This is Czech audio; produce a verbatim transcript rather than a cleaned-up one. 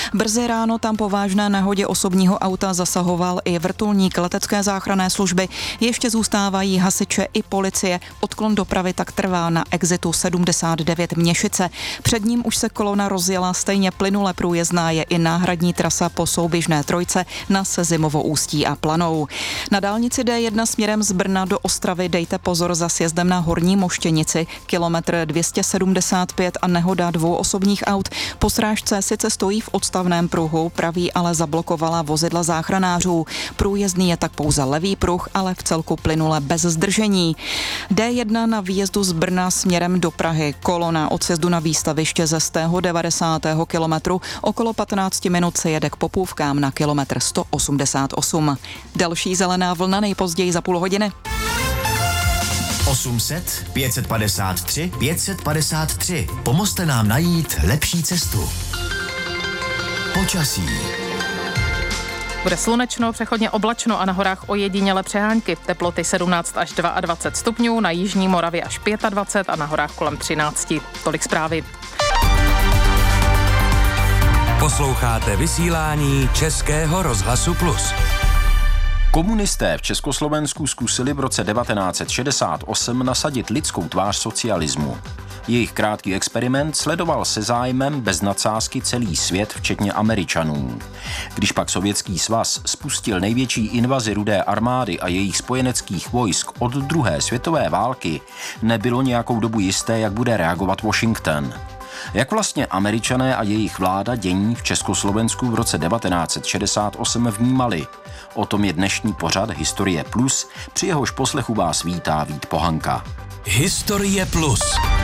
Brzy ráno tam po vážné nehodě osobního auta zasahoval i vrtulník letecké záchranné služby. Ještě zůstávají hasiče i policie. Odklon dopravy tak trvá na exitu sedmdesát devět Měšice. Před ním už se kolona rozjela, stejně plynule průjezdná je i náhradní trasa po souběžné trojce na Sezimovo Ústí a Planou. Na dálnici D jedna směrem z Brna do Ostravy dejte pozor za sjezdem na Horní Moštěnici, kilometr dvě stě sedmdesát pět a nehoda dvou osobních aut. Po srážce sice stojí v odstavném pruhu, pravý ale zablokovala vozidla záchranářů. Průjezdný je tak pouze levý pruh, ale v celku plynule bez zdržení. D jedna na výjezdu z Brna směrem do Prahy. Kolona od sjezdu na výstaviště ze stého devadesátého kilometru okolo patnáct minut se jede k Popůvkám na kilometr sto osmdesát osm. Další zelená vlna nejpozději za půl hodiny. osm set, pět set padesát tři, pět set padesát tři. Pomozte nám najít lepší cestu. Počasí. Bude slunečno, přechodně oblačno a na horách ojediněle přehánky. Teploty sedmnáct až dvacet dva stupňů, na jižní Moravě až dvacet pět a na horách kolem třináct. Tolik zprávy. Posloucháte vysílání Českého rozhlasu Plus. Komunisté v Československu zkusili v roce devatenáct set šedesát osm nasadit lidskou tvář socialismu. Jejich krátký experiment sledoval se zájmem bez nadsázky celý svět, včetně Američanů. Když pak Sovětský svaz spustil největší invazi Rudé armády a jejich spojeneckých vojsk od druhé světové války, nebylo nějakou dobu jisté, jak bude reagovat Washington. Jak vlastně Američané a jejich vláda dění v Československu v roce devatenáct set šedesát osm vnímali? O tom je dnešní pořad Historie Plus, při jehož poslechu vás vítá Vít Pohanka. Historie Plus.